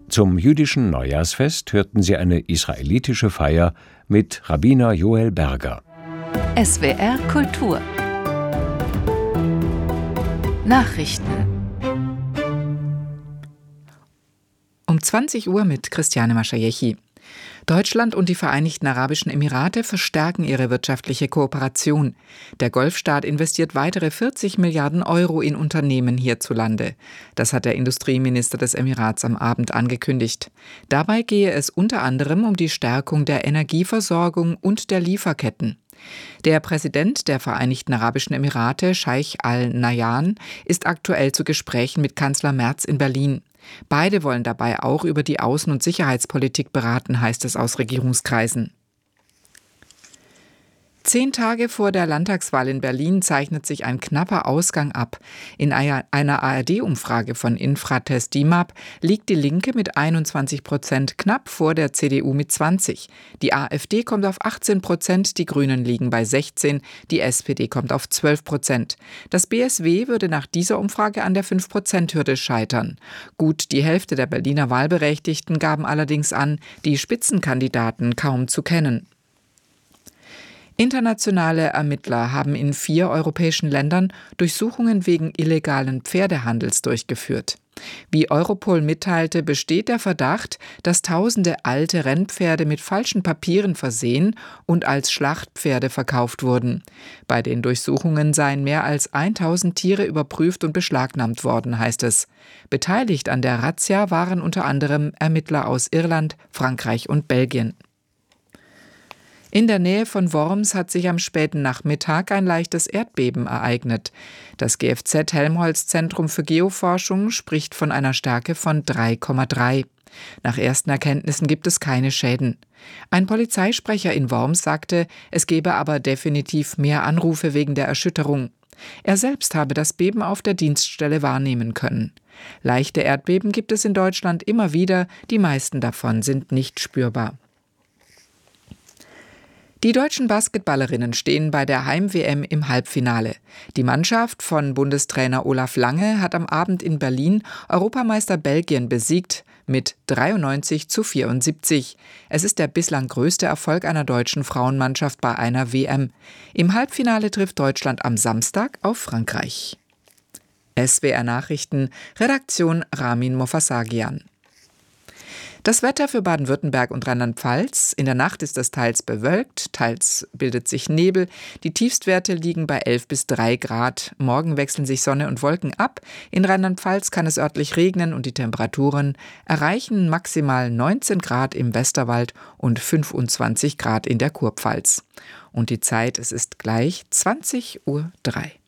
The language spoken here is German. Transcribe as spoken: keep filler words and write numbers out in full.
Zum jüdischen Neujahrsfest hörten Sie eine israelitische Feier mit Rabbiner Joel Berger. S W R Kultur Nachrichten Um zwanzig Uhr mit Christiane Maschajechi. Deutschland und die Vereinigten Arabischen Emirate verstärken ihre wirtschaftliche Kooperation. Der Golfstaat investiert weitere vierzig Milliarden Euro in Unternehmen hierzulande. Das hat der Industrieminister des Emirats am Abend angekündigt. Dabei gehe es unter anderem um die Stärkung der Energieversorgung und der Lieferketten. Der Präsident der Vereinigten Arabischen Emirate, Scheich Al-Nahyan, ist aktuell zu Gesprächen mit Kanzler Merz in Berlin. Beide wollen dabei auch über die Außen- und Sicherheitspolitik beraten, heißt es aus Regierungskreisen. Zehn Tage vor der Landtagswahl in Berlin zeichnet sich ein knapper Ausgang ab. In einer A R D-Umfrage von Infratest DIMAP liegt die Linke mit einundzwanzig Prozent knapp vor der C D U mit zwanzig. Die AfD kommt auf achtzehn Prozent, die Grünen liegen bei sechzehn, die S P D kommt auf zwölf Prozent. Das B S W würde nach dieser Umfrage an der fünf Prozent Hürde scheitern. Gut die Hälfte der Berliner Wahlberechtigten gaben allerdings an, die Spitzenkandidaten kaum zu kennen. Internationale Ermittler haben in vier europäischen Ländern Durchsuchungen wegen illegalen Pferdehandels durchgeführt. Wie Europol mitteilte, besteht der Verdacht, dass tausende alte Rennpferde mit falschen Papieren versehen und als Schlachtpferde verkauft wurden. Bei den Durchsuchungen seien mehr als tausend Tiere überprüft und beschlagnahmt worden, heißt es. Beteiligt an der Razzia waren unter anderem Ermittler aus Irland, Frankreich und Belgien. In der Nähe von Worms hat sich am späten Nachmittag ein leichtes Erdbeben ereignet. Das G F Z Helmholtz-Zentrum für Geoforschung spricht von einer Stärke von drei Komma drei. Nach ersten Erkenntnissen gibt es keine Schäden. Ein Polizeisprecher in Worms sagte, es gebe aber definitiv mehr Anrufe wegen der Erschütterung. Er selbst habe das Beben auf der Dienststelle wahrnehmen können. Leichte Erdbeben gibt es in Deutschland immer wieder, die meisten davon sind nicht spürbar. Die deutschen Basketballerinnen stehen bei der Heim-W M im Halbfinale. Die Mannschaft von Bundestrainer Olaf Lange hat am Abend in Berlin Europameister Belgien besiegt mit dreiundneunzig zu vierundsiebzig. Es ist der bislang größte Erfolg einer deutschen Frauenmannschaft bei einer W M. Im Halbfinale trifft Deutschland am Samstag auf Frankreich. S W R Nachrichten, Redaktion Ramin Mofasagian. Das Wetter für Baden-Württemberg und Rheinland-Pfalz. In der Nacht ist es teils bewölkt, teils bildet sich Nebel. Die Tiefstwerte liegen bei elf bis drei Grad. Morgen wechseln sich Sonne und Wolken ab. In Rheinland-Pfalz kann es örtlich regnen und die Temperaturen erreichen maximal neunzehn Grad im Westerwald und fünfundzwanzig Grad in der Kurpfalz. Und die Zeit, es ist gleich zwanzig Uhr drei.